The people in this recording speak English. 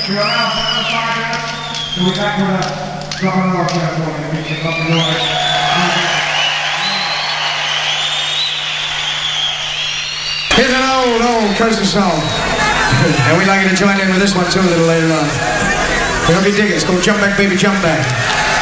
We are out on the fire. So we're back with a rock and roll show for you. Featuring rock and roll. Here's an old country song. And we'd like you to join in with this one too a little later on. We hope you dig it. It's called Jump Back, Baby, Jump Back.